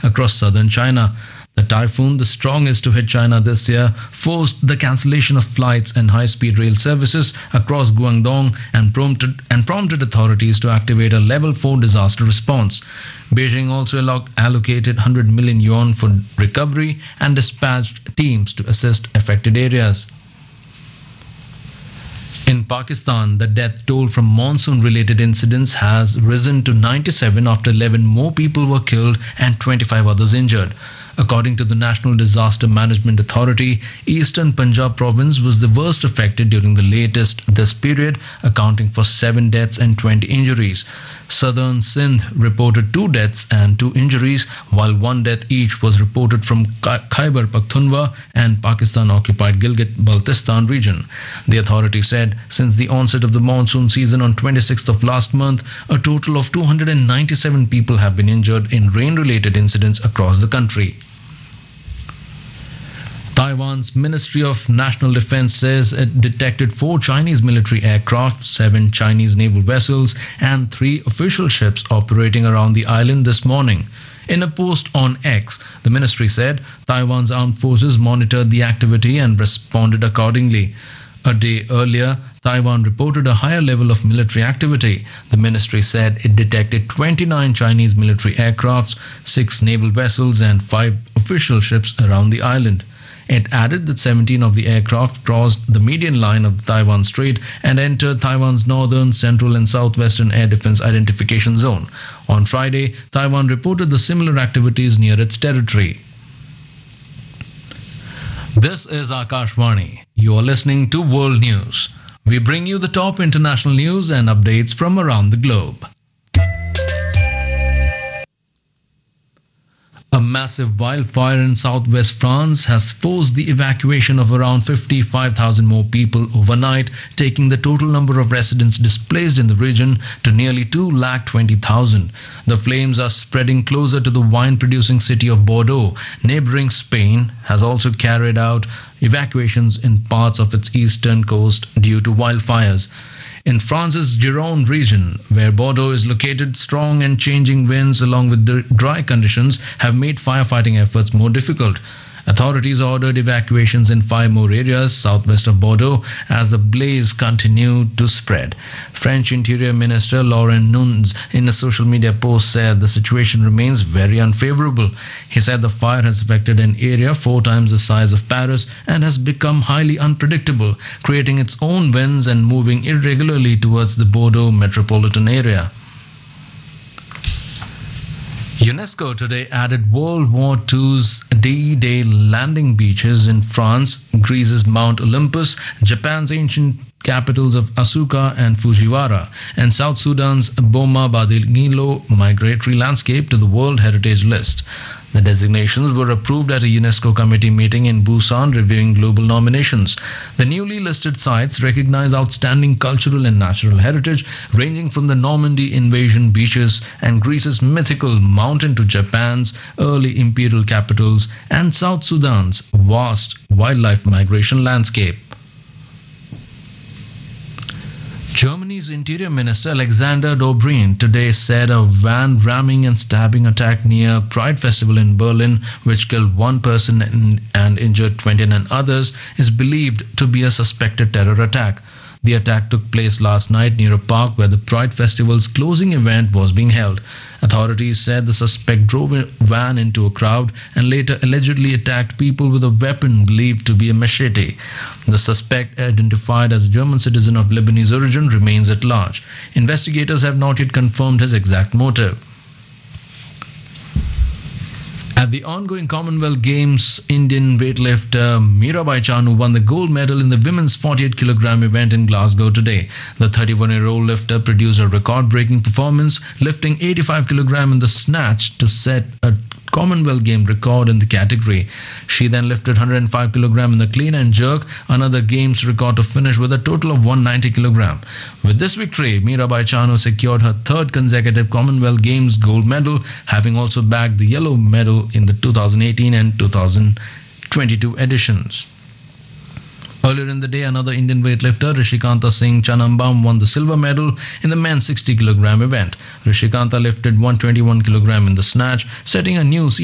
across southern China. The typhoon, the strongest to hit China this year, forced the cancellation of flights and high-speed rail services across Guangdong and prompted authorities to activate a level 4 disaster response. Beijing also allocated 100 million yuan for recovery and dispatched teams to assist affected areas. In Pakistan, the death toll from monsoon-related incidents has risen to 97 after 11 more people were killed and 25 others injured. According to the National Disaster Management Authority, Eastern Punjab province was the worst affected during this period, accounting for 7 deaths and 20 injuries. Southern Sindh reported 2 deaths and 2 injuries, while 1 death each was reported from Khyber Pakhtunkhwa and Pakistan-occupied Gilgit-Baltistan region. The authority said since the onset of the monsoon season on 26th of last month, a total of 297 people have been injured in rain-related incidents across the country. Taiwan's Ministry of National Defense says it detected 4 Chinese military aircraft, 7 Chinese naval vessels, and 3 official ships operating around the island this morning. In a post on X, the ministry said Taiwan's armed forces monitored the activity and responded accordingly. A day earlier, Taiwan reported a higher level of military activity. The ministry said it detected 29 Chinese military aircrafts, 6 naval vessels, and 5 official ships around the island. It added that 17 of the aircraft crossed the median line of the Taiwan Strait and entered Taiwan's northern, central and southwestern air defense identification zone. On Friday, Taiwan reported the similar activities near its territory. This is Akashvani. You are listening to World News. We bring you the top international news and updates from around the globe. A massive wildfire in southwest France has forced the evacuation of around 55,000 more people overnight, taking the total number of residents displaced in the region to nearly 220,000. The flames are spreading closer to the wine-producing city of Bordeaux. Neighboring Spain has also carried out evacuations in parts of its eastern coast due to wildfires. In France's Gironde region, where Bordeaux is located, strong and changing winds along with the dry conditions have made firefighting efforts more difficult. Authorities ordered evacuations in 5 more areas southwest of Bordeaux as the blaze continued to spread. French Interior Minister Laurent Nunez, in a social media post, said the situation remains very unfavorable. He said the fire has affected an area 4 times the size of Paris and has become highly unpredictable, creating its own winds and moving irregularly towards the Bordeaux metropolitan area. UNESCO today added World War II's D-Day landing beaches in France, Greece's Mount Olympus, Japan's ancient capitals of Asuka and Fujiwara, and South Sudan's Boma Badililo migratory landscape to the World Heritage List. The designations were approved at a UNESCO committee meeting in Busan reviewing global nominations. The newly listed sites recognize outstanding cultural and natural heritage ranging from the Normandy invasion beaches and Greece's mythical mountain to Japan's early imperial capitals and South Sudan's vast wildlife migration landscape. Germany's Interior Minister Alexander Dobrindt today said a van ramming and stabbing attack near Pride Festival in Berlin, which killed 1 person and injured 29 others, is believed to be a suspected terror attack. The attack took place last night near a park where the Pride Festival's closing event was being held. Authorities said the suspect drove a van into a crowd and later allegedly attacked people with a weapon believed to be a machete. The suspect, identified as a German citizen of Lebanese origin, remains at large. Investigators have not yet confirmed his exact motive. At the ongoing Commonwealth Games, Indian weightlifter Mirabai Chanu won the gold medal in the women's 48kg event in Glasgow today. The 31-year-old lifter produced a record-breaking performance, lifting 85kg in the snatch to set a Commonwealth Game record in the category. She then lifted 105kg in the clean and jerk, another Games record to finish with a total of 190kg. With this victory, Mirabai Chanu secured her 3rd consecutive Commonwealth Games gold medal, having also bagged the yellow medal in the 2018 and 2022 editions. Earlier in the day, another Indian weightlifter, Rishikanta Singh Chanambam, won the silver medal in the men's 60kg event. Rishikanta lifted 121kg in the snatch, setting a new